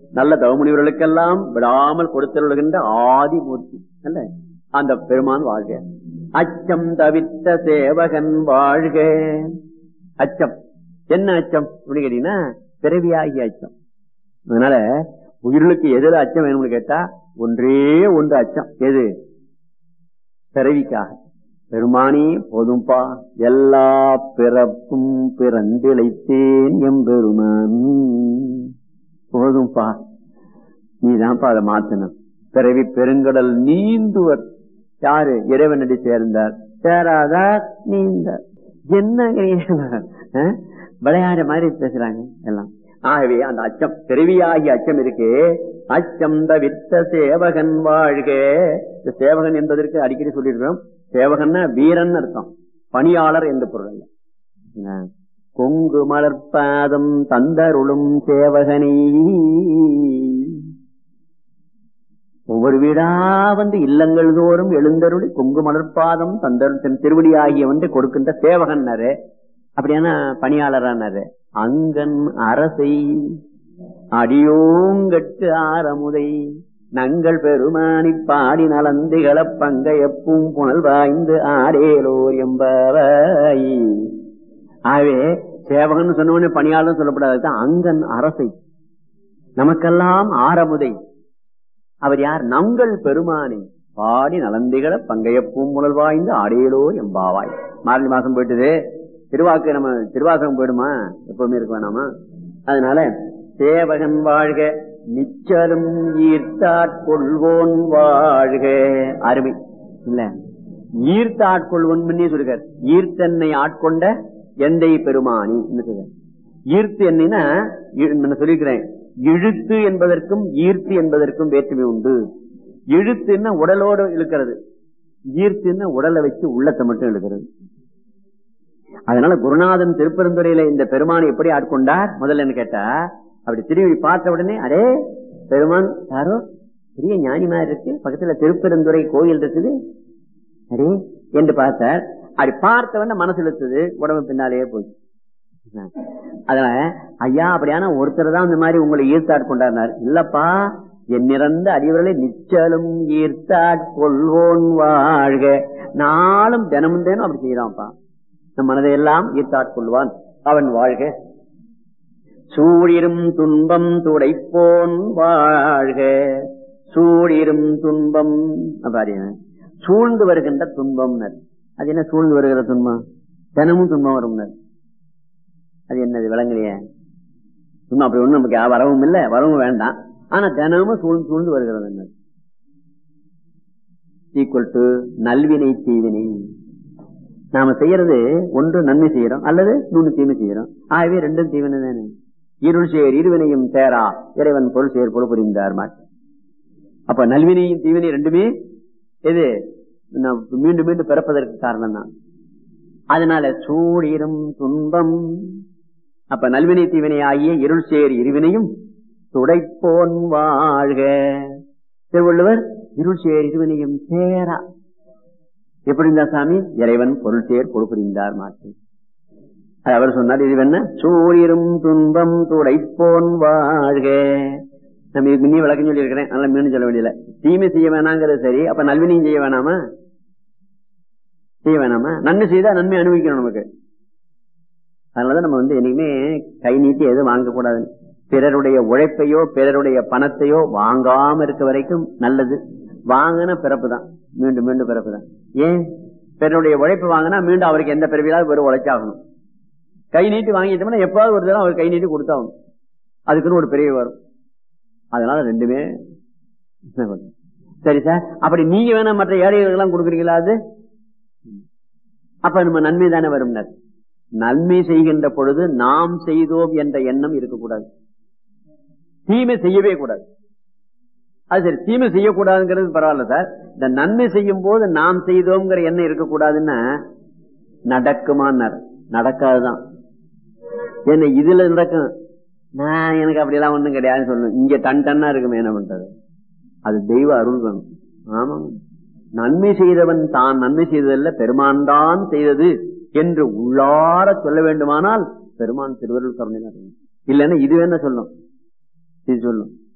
நல்ல தவமுனிவர்களுக்கெல்லாம் விடாமல் கொடுத்தருளுகின்ற ஆதிமூர்த்தி அல்ல அந்த பெருமான் வாழ்க. அச்சம் தவிர்த்த சேவகன் வாழ்க. அச்சம் என்ன அச்சம் அப்படின்னு கேட்டீங்கன்னா பிறவியாகிய அச்சம். அதனால உயிர்களுக்கு எதிர அச்சம் வேணும்னு கேட்டா ஒன்றே ஒன்று அச்சம். எது? பிறவிக்காக. பெருமானி போதும்பா, எல்லா பிறப்பும் பிறந்திழைத்தேன் எம்பெருமான், போதும்பா, நீதான்ப்பா அதை மாத்தணும். பிறவி பெருங்கடல் நீந்துவர் யாரு? இறைவனடி சேர்ந்தார், சேராதார் நீந்தார். என்ன விளையாட மாதிரி பேசுறாங்க எல்லாம். ஆகவே அந்த அச்சம், பிறவியாகிய அச்சம் இருக்கு. அச்சம் தவிர்த்த சேவகன் வாழ்க. இந்த சேவகன் என்பதற்கு அடிக்கடி சொல்லியிருக்கிறோம். சேவகன்னா வீரன் அர்த்தம், பணியாளர் என்று பொருள் அல்ல. கொங்கு மலர்பாதம் தந்தருளும் சேவகனை. ஒவ்வொரு வீடா வந்து இல்லங்கள் தோறும் எழுந்தருளி கொங்கு மலர்பாதம் தந்தருள் திருவடி ஆகியவன்றை கொடுக்கின்ற சேவகன். அப்படியான பணியாளரானாரு. அங்கன் அரசை அடியோங்கட்டு ஆரமுதை நங்கள் பெருமானி பாடி நலந்திகள பங்க எப்பும் புனல் வாய்ந்து ஆடேலோர் என்பவை. ஆகவே சேவகன் சொன்ன பணியாளர் சொல்லப்படாது. அங்கன் அரசை, நமக்கெல்லாம் ஆரமுதை. அவர் யார்? நங்கள் பெருமானி பாடி நலந்திகள பங்கையப்பும் புனல் வாய்ந்து ஆடேலோர் எம்பாவாய். மார்கழி மாசம் போயிட்டுது, திருவாக்கு நம்ம திருவாசகம் போயிடுமா? எப்பவுமே இருக்க வேணாமா? அதனால சேவகன் வாழ்க, நிச்சலும் ஈர்த்தாட்கொள்வோன் வாழ்க. அருமை இல்ல? ஈர்த்த ஆட்கொள்வோன் சொல்லுங்க. ஈர்த்தன்னை ஆட்கொண்ட எந்தை பெருமானி. ஈர்த்து என்னன்னா சொல்லிக்கிறேன், இழுத்து என்பதற்கும் ஈர்த்து என்பதற்கும் வேற்றுமை உண்டு. இழுத்துன்னா உடலோடு இழுக்கிறது, ஈர்த்துன்னா உடலை வச்சு உள்ளத்தை மட்டும் இழுக்கிறது. அதனால குருநாதன் திருப்பெருந்துறையில இந்த பெருமானை எப்படி ஆட்கொண்டார் முதல்ல கேட்டா, அப்படி திரும்பி பார்த்த உடனே அரே பெருமான் யாரோ பெரிய ஞானி மாதிரி இருக்கு, பக்கத்துல திருப்பெருந்துறை கோயில் இருக்குது அரே என்று பார்த்தார். அப்படி பார்த்தவன மனசு இழுத்தது, உடம்பு பின்னாலேயே போச்சு. அதனால ஐயா அப்படியான ஒருத்தர் தான் இந்த மாதிரி உங்களை ஈர்த்தாட்கொண்டார். இல்லப்பா, என் நிறந்த அடிவர்களை நிச்சலும் ஈர்த்தாட்கொள்வோன் வாழ்க. நாளும் தினமும் தினம் அப்படி செய்யறான்ப்பா. நம் மனதையெல்லாம் ஈர்த்தாட்கொள்வான், அவன் வாழ்க. சூழிரும் துன்பம் துடைப்போன் வாழ்க. சூழிரும் துன்பம் சூழ்ந்து வருகின்ற துன்பம். அது என்ன சூழ்ந்து வருகிற துன்பம்? தினமும் துன்பம் வரும். அது என்னது விளங்கலையே? துன்பம் அப்படி ஒண்ணு நமக்கு வரவும் இல்லை, வரவும் வேண்டாம். ஆனா தினமும் சூழ்ந்து சூழ்ந்து வருகிறது என்ன? ஈக்குவல் டு நல்வினை தீவினை. நாம செய்யறது ஒன்று நன்மை செய்யறோம் அல்லது நூறு தீமை செய்யறோம். ஆகவே ரெண்டும் தீவினை தானே. இருள் சேர் இருவினையும் சேரா இறைவன் பொருள் சேர் பொருள் புரிந்தார் மாட்டு. அப்ப நல்வினையும் தீவினை ரெண்டுமே எது மீண்டும் மீண்டும் பிறப்பதற்கு காரணம் தான். அதனால சூழிரும் துன்பம். அப்ப நல்வினை தீவினை ஆகிய இருள் சேர் இருவினையும் துடைப்போன் வாழ்க. திருவள்ளுவர் இருள் சேர் இருவினையும் சேரா எப்படி இருந்தா சாமி? இறைவன் பொருள் சேர் பொருள் புரிந்தார் மாட்டு. அவர் சொன்னார், இது என்ன? சூழிரும் துன்பம் துடைப்போன் வாழ்க. நம்ம இதுக்கு முன்னே விளக்கம் சொல்லி இருக்கிறேன், அதனால மீண்டும் சொல்ல வேண்டியல. தீமை செய்ய வேணாங்கிறது சரி, அப்ப நல்வினையும் செய்ய வேணாமா? செய்ய வேணாமா? நன்மை செய்தா நன்மை அனுபவிக்கணும் நமக்கு. அதனாலதான் நம்ம என்னைக்குமே கை நீட்டி எதுவும் வாங்கக்கூடாது. பிறருடைய உழைப்பையோ பிறருடைய பணத்தையோ வாங்காம இருக்க வரைக்கும் நல்லது. வாங்கின பிறப்பு தான், மீண்டும் மீண்டும் பிறப்பு தான். ஏன்? பிறருடைய உழைப்பு வாங்கினா மீண்டும் அவருக்கு எந்த பிறவியாவது ஒரு உழைச்சாகணும். கை நீட்டி வாங்கிட்டோம்னா எப்பாவது ஒரு தடவை அவர் கை நீட்டி கொடுத்தாகணும், அதுக்குன்னு ஒரு பிறவி வரும். அதனால ரெண்டுமே சரி சார். அப்படி நீங்க வேணா மற்ற ஏழைகளுக்கு எல்லாம் கொடுக்குறீங்களா? அது அப்ப நம்ம நன்மை தானே வரும். நன்மை செய்கின்ற பொழுது நாம் செய்தோம் என்ற எண்ணம் இருக்கக்கூடாது, தீமை செய்யவே கூடாது. அது சரி, தீமை செய்யக்கூடாதுங்கிறது பரவாயில்ல சார். இந்த நன்மை செய்யும் போது நாம் செய்தோம்ங்கிற எண்ணம் இருக்கக்கூடாதுன்னா நடக்குமான்னார். நடக்காதுதான். என்ன இதுல நடக்கும்? நான் எனக்கு அப்படியெல்லாம் ஒண்ணும் கிடையாதுன்னு சொல்லணும். இங்க டன் டன்னா இருக்குமே, என்ன பண்றது? அது தெய்வ அருள் வேணும். ஆமா, நன்மை செய்தவன் தான் நன்மை செய்ததல்ல பெருமான் தான் செய்தது என்று உள்ளார சொல்ல வேண்டுமானால் பெருமான் திருவருள் கருணை. இல்லைன்னா இது வேணா சொல்லும், இது சொல்லும்.